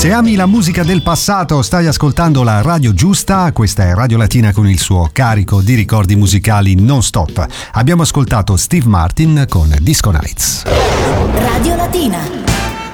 Se ami la musica del passato, stai ascoltando la radio giusta. Questa è Radio Latina con il suo carico di ricordi musicali non stop. Abbiamo ascoltato Steve Martin con Disco Nights. Radio Latina.